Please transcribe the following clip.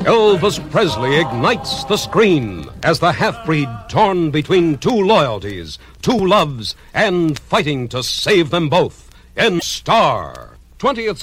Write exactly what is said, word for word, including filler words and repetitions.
Elvis Presley ignites the screen as the half-breed torn between two loyalties, two loves, and fighting to save them both in Star. twentieth